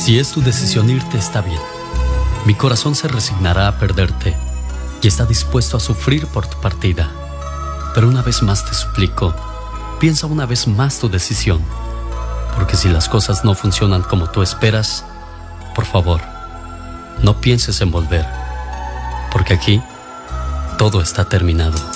Si es tu decisión irte, está bien. Mi corazón se resignará a perderte y está dispuesto a sufrir por tu partida. Pero una vez más te suplico, piensa una vez más tu decisión, porque si las cosas no funcionan como tú esperas, por favor, no pienses en volver, porque aquí todo está terminado.